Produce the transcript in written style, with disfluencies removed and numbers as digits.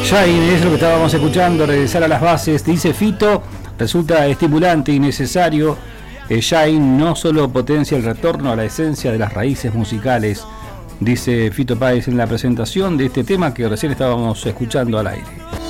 Shine es lo que estábamos escuchando, regresar a las bases. Dice Fito, resulta estimulante y necesario. Shine no solo potencia el retorno a la esencia de las raíces musicales, dice Fito Páez en la presentación de este tema que recién estábamos escuchando al aire.